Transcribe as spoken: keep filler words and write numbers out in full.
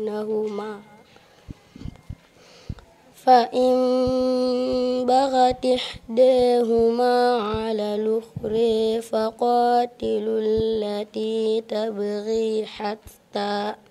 بينهما فإن بغت إحداهما على الأخرى فقاتلوا التي تبغي حتى